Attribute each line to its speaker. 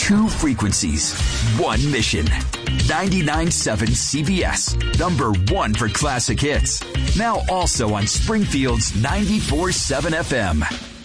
Speaker 1: Two frequencies, one mission. 99.7 CBS, number one for classic hits. Now also on Springfield's 94.7 FM.